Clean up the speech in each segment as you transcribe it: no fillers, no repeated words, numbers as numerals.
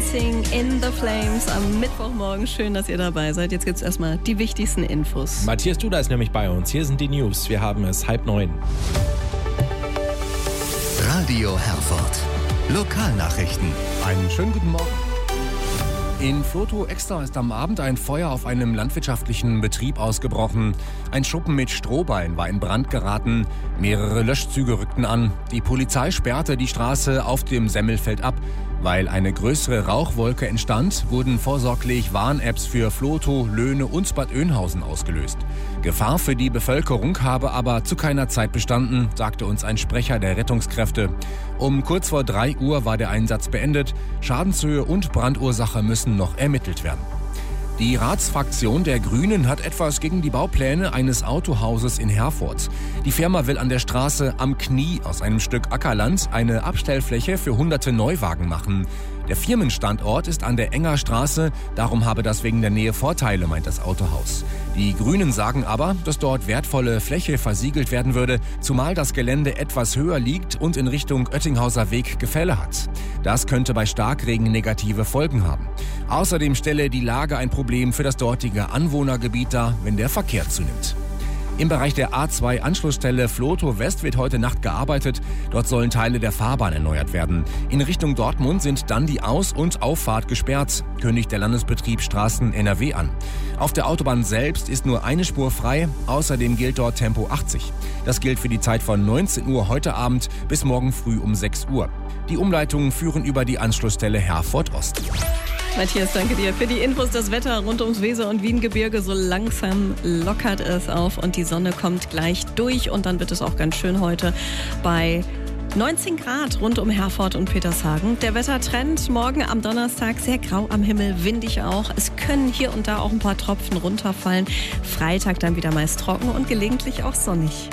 Dancing in the Flames am Mittwochmorgen. Schön, dass ihr dabei seid. Jetzt gibt es erstmal die wichtigsten Infos. Matthias Duda ist nämlich bei uns. Hier sind die News. Wir haben es 8:30. Radio Herford. Lokalnachrichten. Einen schönen guten Morgen. In Vlotho-Exter ist am Abend ein Feuer auf einem landwirtschaftlichen Betrieb ausgebrochen. Ein Schuppen mit Strohballen war in Brand geraten. Mehrere Löschzüge rückten an. Die Polizei sperrte die Straße auf dem Semmelfeld ab. Weil eine größere Rauchwolke entstand, wurden vorsorglich Warn-Apps für Vlotho, Löhne und Bad Oeynhausen ausgelöst. Gefahr für die Bevölkerung habe aber zu keiner Zeit bestanden, sagte uns ein Sprecher der Rettungskräfte. Um kurz vor 3 Uhr war der Einsatz beendet. Schadenshöhe und Brandursache müssen noch ermittelt werden. Die Ratsfraktion der Grünen hat etwas gegen die Baupläne eines Autohauses in Herford. Die Firma will an der Straße Am Knie aus einem Stück Ackerland eine Abstellfläche für hunderte Neuwagen machen. Der Firmenstandort ist an der Enger Straße, darum habe das wegen der Nähe Vorteile, meint das Autohaus. Die Grünen sagen aber, dass dort wertvolle Fläche versiegelt werden würde, zumal das Gelände etwas höher liegt und in Richtung Oettinghauser Weg Gefälle hat. Das könnte bei Starkregen negative Folgen haben. Außerdem stelle die Lage ein Problem für das dortige Anwohnergebiet dar, wenn der Verkehr zunimmt. Im Bereich der A2-Anschlussstelle Vlotho West wird heute Nacht gearbeitet. Dort sollen Teile der Fahrbahn erneuert werden. In Richtung Dortmund sind dann die Aus- und Auffahrt gesperrt, kündigt der Landesbetrieb Straßen NRW an. Auf der Autobahn selbst ist nur eine Spur frei. Außerdem gilt dort Tempo 80. Das gilt für die Zeit von 19 Uhr heute Abend bis morgen früh um 6 Uhr. Die Umleitungen führen über die Anschlussstelle Herford Ost. Matthias, danke dir für die Infos. Das Wetter rund ums Weser- und Wiengebirge, so langsam lockert es auf und die Sonne kommt gleich durch. Und dann wird es auch ganz schön heute bei 19 Grad rund um Herford und Petershagen. Der Wettertrend morgen am Donnerstag sehr grau am Himmel, windig auch. Es können hier und da auch ein paar Tropfen runterfallen. Freitag dann wieder meist trocken und gelegentlich auch sonnig.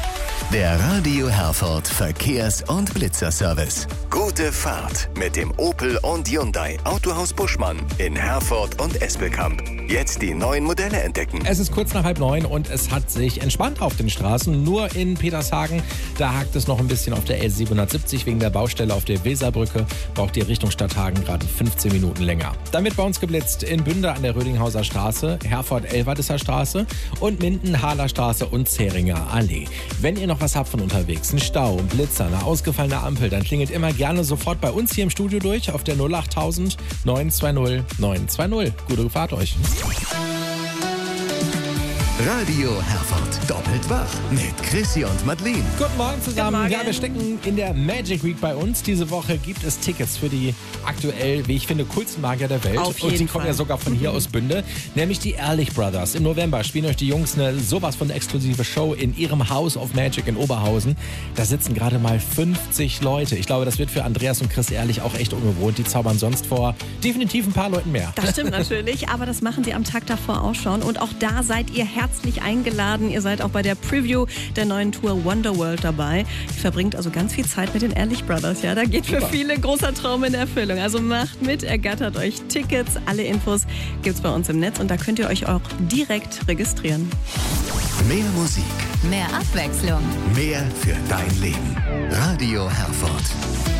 Der Radio Herford Verkehrs- und Blitzerservice. Gute Fahrt mit dem Opel und Hyundai Autohaus Buschmann in Herford und Espelkamp. Jetzt die neuen Modelle entdecken. Es ist kurz nach 8:30 und es hat sich entspannt auf den Straßen. Nur in Petershagen, da hakt es noch ein bisschen auf der L770 wegen der Baustelle auf der Weserbrücke. Braucht ihr Richtung Stadthagen gerade 15 Minuten länger. Dann wird bei uns geblitzt in Bünde an der Rödinghauser Straße, Herford-Elverdisser Straße und Minden-Haler Straße und Zähringer Allee. Wenn ihr noch was habt von unterwegs, ein Stau, ein Blitzer, eine ausgefallene Ampel, dann klingelt immer gerne sofort bei uns hier im Studio durch auf der 08000 920 920. Gute Fahrt euch. Radio Herford. Doppelt wach mit Chrissy und Madeleine. Guten Morgen zusammen. Guten Morgen. Ja, wir stecken in der Magic Week bei uns. Diese Woche gibt es Tickets für die aktuell, wie ich finde, coolsten Magier der Welt. Auf jeden Und die kommen Fall. ja sogar von hier aus Bünde, nämlich die Ehrlich Brothers. Im November spielen euch die Jungs eine sowas von exklusive Show in ihrem House of Magic in Oberhausen. Da sitzen gerade mal 50 Leute. Ich glaube, das wird für Andreas und Chris Ehrlich auch echt ungewohnt. Die zaubern sonst vor definitiv ein paar Leuten mehr. Das stimmt natürlich, aber das machen sie am Tag davor auch schon. Und auch da seid ihr herzlich eingeladen. Ihr seid auch bei der Preview der neuen Tour Wonderworld dabei. Ihr verbringt also ganz viel Zeit mit den Ehrlich Brothers. Ja, da geht für viele großer Traum in Erfüllung. Also macht mit, ergattert euch Tickets. Alle Infos gibt's bei uns im Netz und da könnt ihr euch auch direkt registrieren. Mehr Musik, Mehr Abwechslung. mehr für dein Leben. Radio Herford.